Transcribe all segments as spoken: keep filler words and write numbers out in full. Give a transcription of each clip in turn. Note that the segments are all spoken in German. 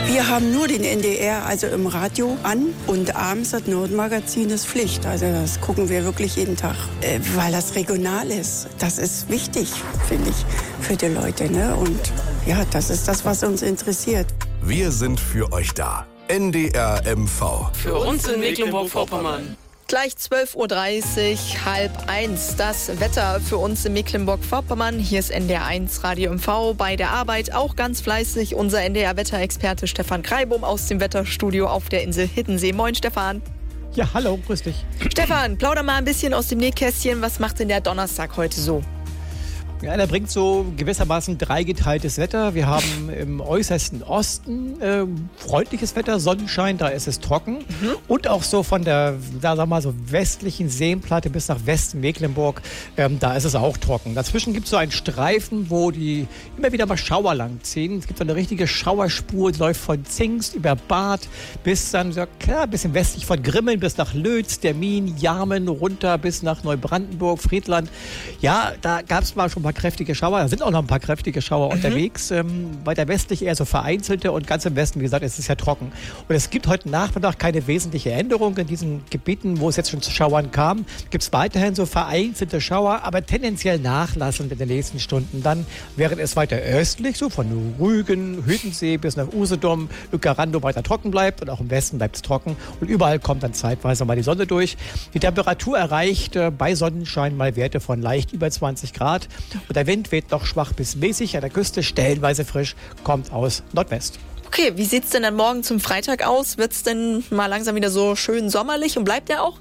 Wir haben nur den N D R, also im Radio, an. Und abends das Nordmagazin ist Pflicht. Also das gucken wir wirklich jeden Tag, äh, weil das regional ist. Das ist wichtig, finde ich, für die Leute. Ne? Und ja, das ist das, was uns interessiert. Wir sind für euch da. N D R M V. Für uns in Mecklenburg-Vorpommern. Gleich zwölf Uhr dreißig, halb eins. Das Wetter für uns in Mecklenburg-Vorpommern. Hier ist N D R eins Radio M V. Bei der Arbeit auch ganz fleißig unser N D R-Wetterexperte Stefan Kreibum aus dem Wetterstudio auf der Insel Hiddensee. Moin, Stefan. Ja, hallo, grüß dich. Stefan, plauder mal ein bisschen aus dem Nähkästchen. Was macht denn der Donnerstag heute so? Ja, der bringt so gewissermaßen dreigeteiltes Wetter. Wir haben im äußersten Osten äh, freundliches Wetter, Sonnenschein, da ist es trocken. Mhm. Und auch so von der, da sagen wir mal so westlichen Seenplatte bis nach Westen Mecklenburg, ähm, da ist es auch trocken. Dazwischen gibt es so einen Streifen, wo die immer wieder mal Schauer lang ziehen. Es gibt so eine richtige Schauerspur, die läuft von Zingst über Bad bis dann, so klar, ein bisschen westlich von Grimmeln bis nach Lötz, Dermin, Jarmen, runter bis nach Neubrandenburg, Friedland. Ja, da gab es mal schon mal kräftige Schauer. Da sind auch noch ein paar kräftige Schauer mhm. unterwegs. Ähm, weiter westlich eher so vereinzelte und ganz im Westen, wie gesagt, ist es ja trocken. Und es gibt heute Nachmittag keine wesentliche Änderung in diesen Gebieten, wo es jetzt schon zu Schauern kam. Gibt es weiterhin so vereinzelte Schauer, aber tendenziell nachlassend in den nächsten Stunden. Dann, während es weiter östlich, so von Rügen, Hüttensee bis nach Usedom, Uekerando weiter trocken bleibt und auch im Westen bleibt es trocken. Und überall kommt dann zeitweise mal die Sonne durch. Die Temperatur erreicht äh, bei Sonnenschein mal Werte von leicht über zwanzig Grad. Und der Wind weht noch schwach bis mäßig an der Küste, stellenweise frisch, kommt aus Nordwest. Okay, wie sieht es denn dann morgen zum Freitag aus? Wird es denn mal langsam wieder so schön sommerlich und bleibt der auch?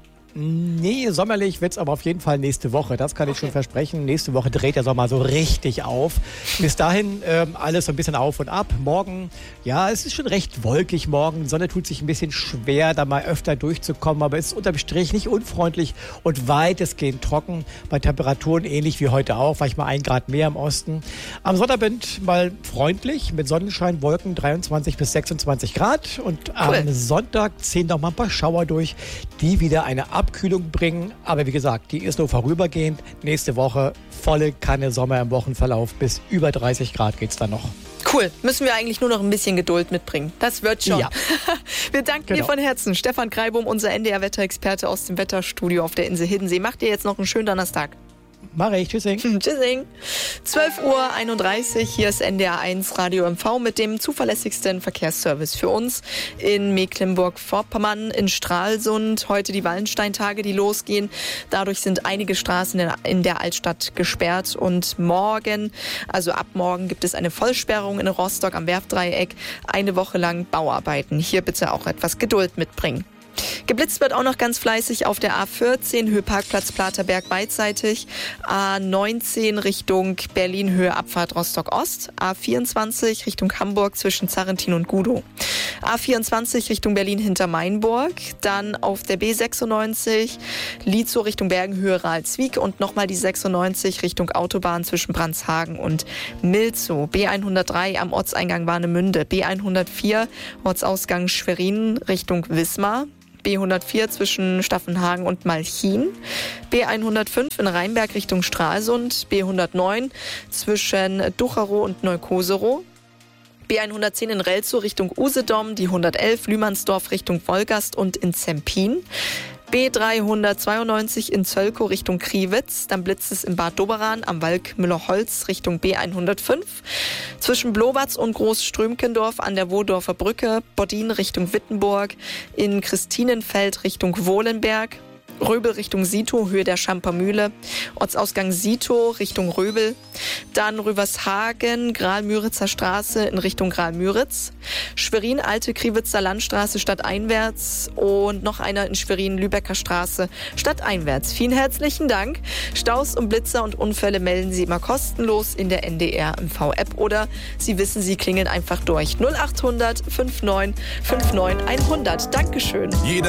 Nee, sommerlich wird es aber auf jeden Fall nächste Woche. Das kann ich okay. schon versprechen. Nächste Woche dreht der Sommer so richtig auf. Bis dahin ähm, alles so ein bisschen auf und ab. Morgen, ja, es ist schon recht wolkig morgen. Die Sonne tut sich ein bisschen schwer, da mal öfter durchzukommen. Aber es ist unterm Strich nicht unfreundlich und weitestgehend trocken. Bei Temperaturen ähnlich wie heute auch. Vielleicht mal ein Grad mehr im Osten. Am Sonnabend mal freundlich mit Sonnenschein, Wolken dreiundzwanzig bis sechsundzwanzig Grad. Und cool. am Sonntag ziehen noch mal ein paar Schauer durch, die wieder eine Abkühlung bringen, aber wie gesagt, die ist nur vorübergehend. Nächste Woche volle Kanne Sommer im Wochenverlauf. Bis über dreißig Grad geht's dann noch. Cool. Müssen wir eigentlich nur noch ein bisschen Geduld mitbringen. Das wird schon. Ja. Wir danken genau. dir von Herzen. Stefan Kreibum, unser N D R-Wetterexperte aus dem Wetterstudio auf der Insel Hiddensee. Macht dir jetzt noch einen schönen Donnerstag. Mach ich. Tschüssing. Tschüssing. zwölf Uhr einunddreißig, hier ist N D R eins Radio M V mit dem zuverlässigsten Verkehrsservice für uns in Mecklenburg-Vorpommern, in Stralsund. Heute die Wallensteintage, die losgehen. Dadurch sind einige Straßen in der Altstadt gesperrt. Und morgen, also ab morgen, gibt es eine Vollsperrung in Rostock am Werftdreieck. Eine Woche lang Bauarbeiten. Hier bitte auch etwas Geduld mitbringen. Geblitzt wird auch noch ganz fleißig auf der A vierzehn, Höhe Parkplatz Platerberg beidseitig, A neunzehn Richtung Berlin, Höhe Abfahrt Rostock-Ost, A vierundzwanzig Richtung Hamburg zwischen Zarrentin und Gudow, A vierundzwanzig Richtung Berlin hinter Mainburg, dann auf der B sechsundneunzig Lietzow Richtung Bergen, Höhe Ralswiek und nochmal die sechsundneunzig Richtung Autobahn zwischen Brandshagen und Milzow, B hundertdrei am Ortseingang Warnemünde, B hundertvier Ortsausgang Schwerin Richtung Wismar, B hundertvier zwischen Staffenhagen und Malchin, B hundertfünf in Rheinberg Richtung Stralsund, B hundertneun zwischen Ducherow und Neukoserow, B hundertzehn in Relzow Richtung Usedom, die hundertelf Lühmannsdorf Richtung Wolgast und in Zempin, B dreihundertzweiundneunzig in Zölkow Richtung Kriwitz, dann blitzt es in Bad Doberan am Walk-Müller-Holz Richtung B hundertfünf, zwischen Blowatz und Großströmkendorf an der Wohdorfer Brücke, Bodin Richtung Wittenburg, in Christinenfeld Richtung Wohlenberg, Röbel Richtung Sito, Höhe der Schampermühle, Ortsausgang Sito Richtung Röbel, dann Rüvershagen, Graal-Müritzer Straße in Richtung Graal-Müritz, Schwerin, Alte Kriwitzer Landstraße stadteinwärts und noch einer in Schwerin, Lübecker Straße stadteinwärts. Vielen herzlichen Dank. Staus und Blitzer und Unfälle melden Sie immer kostenlos in der N D R M V-App oder Sie wissen, Sie klingeln einfach durch. null achthundert fünfundneunzig neun neun hundert. Dankeschön. Jeder